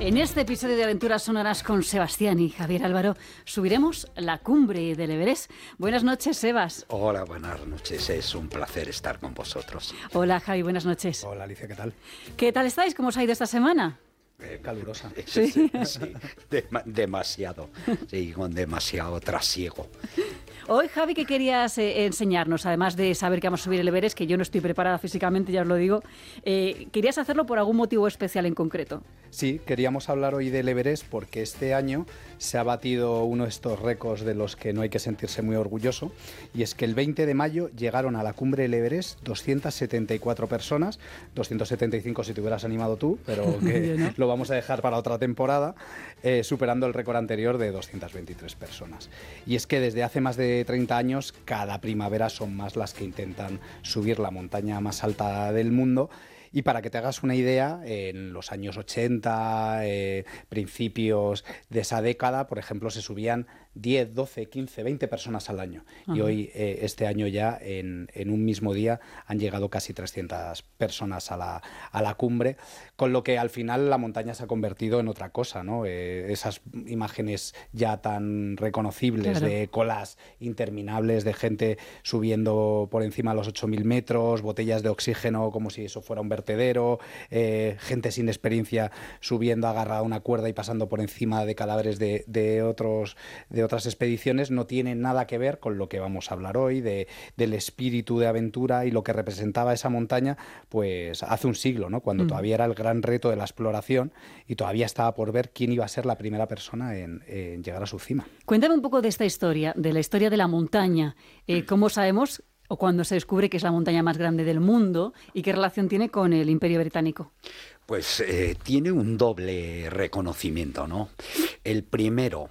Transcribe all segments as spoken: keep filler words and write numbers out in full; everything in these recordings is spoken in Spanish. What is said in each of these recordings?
En este episodio de Aventuras Sonoras con Sebastián y Javier Álvaro subiremos la cumbre del Everest. Buenas noches, Sebas. Hola, buenas noches. Es un placer estar con vosotros. Hola, Javi, buenas noches. Hola, Alicia, ¿qué tal? ¿Qué tal estáis? ¿Cómo os ha ido esta semana? Eh, calurosa. Sí, sí, sí dem- demasiado. Sí, con demasiado trasiego. Hoy, Javi, ¿qué querías eh, enseñarnos? Además de saber que vamos a subir el Everest, que yo no estoy preparada físicamente, ya os lo digo, eh, ¿querías hacerlo por algún motivo especial en concreto? Sí, queríamos hablar hoy del Everest porque este año se ha batido uno de estos récords de los que no hay que sentirse muy orgulloso, y es que el veinte de mayo llegaron a la cumbre del Everest doscientas setenta y cuatro personas, doscientas setenta y cinco si te hubieras animado tú, pero que ¿no? Lo vamos a dejar para otra temporada, eh, superando el récord anterior de doscientas veintitrés personas. Y es que desde hace más de treinta años, cada primavera son más las que intentan subir la montaña más alta del mundo. Y para que te hagas una idea, en los años ochenta, eh, principios de esa década, por ejemplo, se subían diez, doce, quince, veinte personas al año. Ajá. Y hoy, eh, este año ya, en, en un mismo día, han llegado casi trescientas personas a la, a la cumbre, con lo que al final la montaña se ha convertido en otra cosa, ¿no? Eh, esas imágenes ya tan reconocibles, claro, de colas interminables, de gente subiendo por encima de los ocho mil metros, botellas de oxígeno como si eso fuera un vertedero, eh, gente sin experiencia subiendo agarrada a una cuerda y pasando por encima de cadáveres de, de otros de otras expediciones, no tiene nada que ver con lo que vamos a hablar hoy, de, del espíritu de aventura y lo que representaba esa montaña pues hace un siglo, ¿no? Cuando mm. todavía era el gran reto de la exploración y todavía estaba por ver quién iba a ser la primera persona en, en llegar a su cima. Cuéntame un poco de esta historia, de la historia de la montaña. Eh, ¿Cómo sabemos o cuando se descubre que es la montaña más grande del mundo y qué relación tiene con el Imperio Británico? Pues eh, tiene un doble reconocimiento, ¿no? El primero,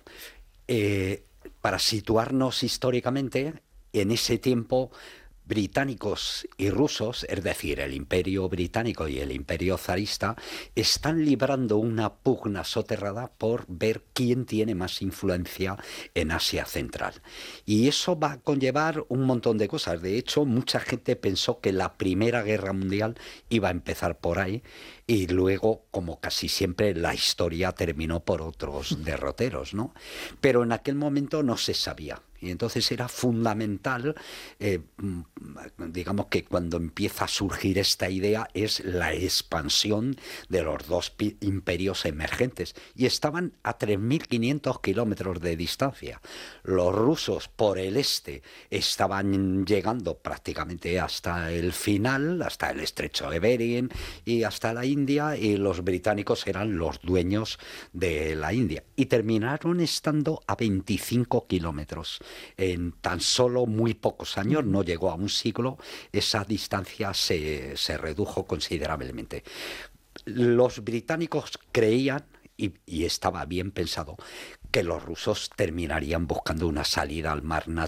eh, para situarnos históricamente, en ese tiempo británicos y rusos, es decir, el Imperio Británico y el Imperio zarista, están librando una pugna soterrada por ver quién tiene más influencia en Asia Central. Y eso va a conllevar un montón de cosas. De hecho, mucha gente pensó que la Primera Guerra Mundial iba a empezar por ahí, y luego, como casi siempre, la historia terminó por otros derroteros, ¿no? Pero en aquel momento no se sabía. Y entonces era fundamental, eh, digamos que cuando empieza a surgir esta idea es la expansión de los dos imperios emergentes. Y estaban a tres mil quinientos kilómetros de distancia. Los rusos por el este estaban llegando prácticamente hasta el final, hasta el estrecho de Bering y hasta la India, y los británicos eran los dueños de la India. Y terminaron estando a veinticinco kilómetros. En tan solo muy pocos años, no llegó a un siglo, esa distancia se, se redujo considerablemente. Los británicos creían, y, y estaba bien pensado, que los rusos terminarían buscando una salida al mar